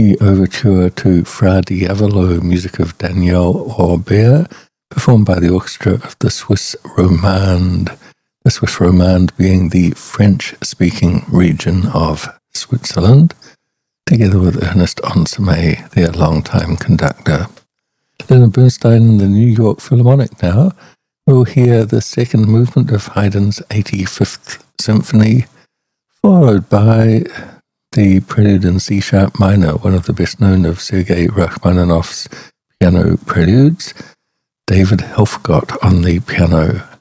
the overture to Fra Diavolo, music of Daniel Aubert, performed by the orchestra of the Swiss Romande. The Swiss Romande being the French-speaking region of Switzerland, together with Ernest Ansermet, their longtime conductor. Leonard Bernstein and the New York Philharmonic now. We'll hear the second movement of Haydn's 85th Symphony, followed by the Prelude in C-sharp minor, one of the best-known of Sergei Rachmaninoff's piano preludes. David Helfgott on the piano.